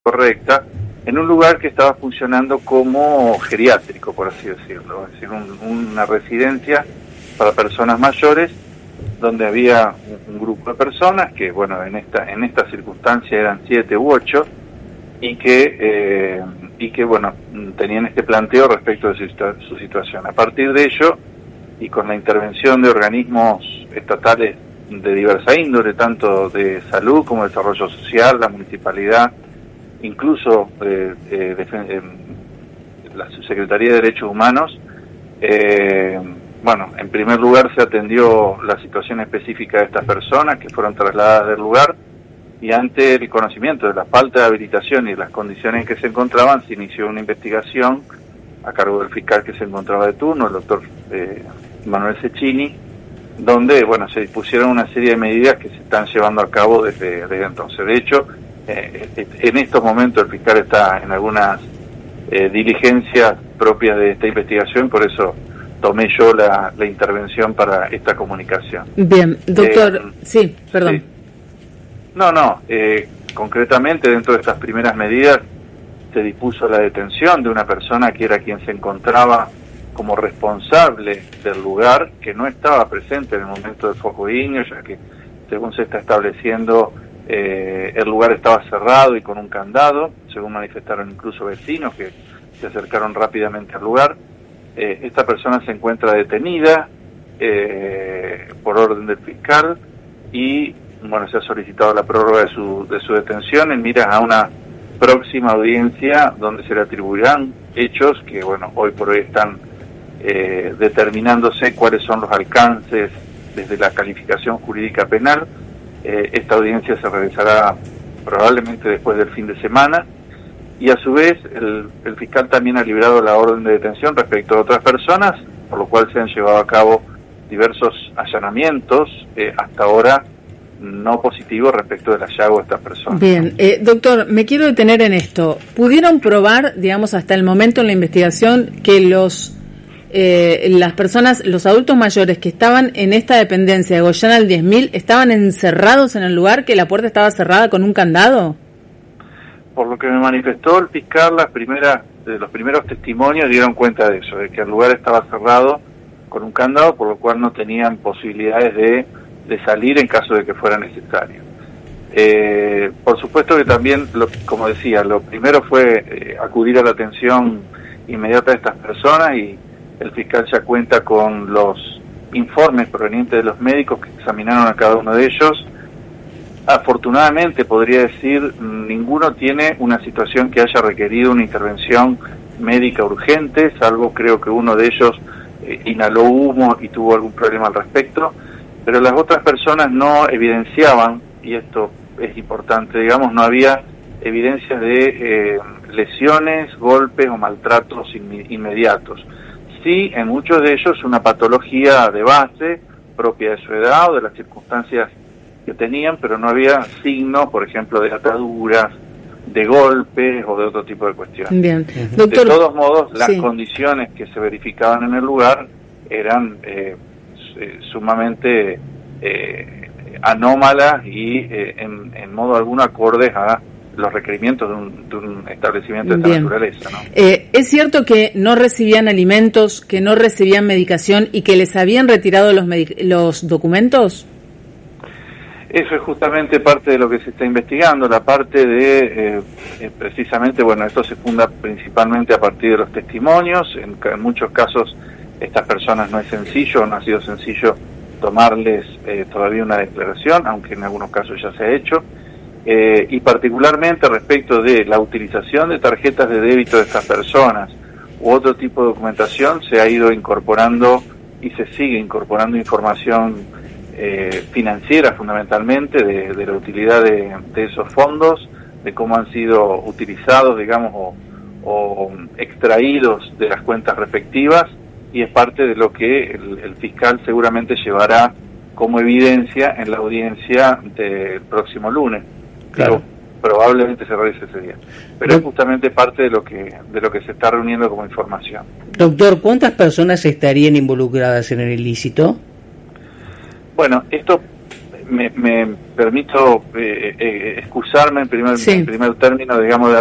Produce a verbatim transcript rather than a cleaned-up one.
correcta, en un lugar que estaba funcionando como geriátrico, por así decirlo, es decir, un, una residencia para personas mayores, donde había un, un grupo de personas que, bueno, en esta en esta circunstancia eran siete u ocho, y que, eh, y que bueno, tenían este planteo respecto de su, su situación. A partir de ello, y con la intervención de organismos estatales de diversa índole, tanto de salud como de desarrollo social, la municipalidad, incluso eh, eh, eh, la Secretaría de Derechos Humanos, eh, bueno, en primer lugar se atendió la situación específica de estas personas que fueron trasladadas del lugar, y ante el conocimiento de la falta de habilitación y las condiciones en que se encontraban, se inició una investigación a cargo del fiscal que se encontraba de turno, el doctor eh, Manuel Cecchini, donde, bueno, se dispusieron una serie de medidas que se están llevando a cabo desde, desde entonces. De hecho, eh, en estos momentos el fiscal está en algunas eh, diligencias propias de esta investigación, por eso tomé yo la, la intervención para esta comunicación. Bien, doctor, eh, sí, perdón. Sí. No, no, eh, concretamente dentro de estas primeras medidas se dispuso la detención de una persona que era quien se encontraba como responsable del lugar, que no estaba presente en el momento del foco ígneo, ya que según se está estableciendo eh, el lugar estaba cerrado y con un candado, según manifestaron incluso vecinos que se acercaron rápidamente al lugar. Eh, esta persona se encuentra detenida eh, por orden del fiscal y bueno, se ha solicitado la prórroga de su, de su detención en miras a una próxima audiencia donde se le atribuirán hechos que, bueno, hoy por hoy están eh, determinándose cuáles son los alcances desde la calificación jurídica penal. Eh, esta audiencia se realizará probablemente después del fin de semana, y a su vez el, el fiscal también ha librado la orden de detención respecto a otras personas, por lo cual se han llevado a cabo diversos allanamientos, eh, hasta ahora no positivo respecto del hallazgo de estas personas. Bien, eh, doctor, me quiero detener en esto. ¿Pudieron probar, digamos, hasta el momento en la investigación que los eh, las personas, los adultos mayores que estaban en esta dependencia de Goyán al diez mil, estaban encerrados en el lugar, que la puerta estaba cerrada con un candado? Por lo que me manifestó el fiscal, las primeras, de los primeros testimonios dieron cuenta de eso, de que el lugar estaba cerrado con un candado, por lo cual no tenían posibilidades de de salir en caso de que fuera necesario. Eh, por supuesto que también, lo, como decía, lo primero fue eh, acudir a la atención inmediata de estas personas, y el fiscal ya cuenta con los informes provenientes de los médicos que examinaron a cada uno de ellos. Afortunadamente, podría decir, ninguno tiene una situación que haya requerido una intervención médica urgente, salvo creo que uno de ellos eh, inhaló humo y tuvo algún problema al respecto, pero las otras personas no evidenciaban, y esto es importante, digamos, no había evidencias de eh, lesiones, golpes o maltratos in- inmediatos. Sí, en muchos de ellos una patología de base propia de su edad o de las circunstancias que tenían, pero no había signos, por ejemplo, de ataduras, de golpes o de otro tipo de cuestiones. Bien. Doctor, de todos modos, las sí. condiciones que se verificaban en el lugar eran eh, sumamente eh, anómalas y eh, en, en modo alguno acordes a los requerimientos de un, de un establecimiento de esta Bien. naturaleza, ¿no? Eh, ¿Es cierto que no recibían alimentos, que no recibían medicación y que les habían retirado los, medic- los documentos? Eso es justamente parte de lo que se está investigando, la parte de, eh, eh, precisamente, bueno, esto se funda principalmente a partir de los testimonios. En, en muchos casos estas personas no es sencillo, no ha sido sencillo tomarles eh, todavía una declaración, aunque en algunos casos ya se ha hecho, eh, y particularmente respecto de la utilización de tarjetas de débito de estas personas u otro tipo de documentación, se ha ido incorporando y se sigue incorporando información eh, financiera fundamentalmente de, de la utilidad de, de esos fondos, de cómo han sido utilizados, digamos, o, o extraídos de las cuentas respectivas, y es parte de lo que el, el fiscal seguramente llevará como evidencia en la audiencia del próximo lunes. Claro. Pero probablemente se realice ese día. Pero es justamente parte de lo que de lo que se está reuniendo como información. Doctor, ¿cuántas personas estarían involucradas en el ilícito? Bueno, esto me, me permito eh, eh, excusarme en primer, sí. en primer término, digamos, de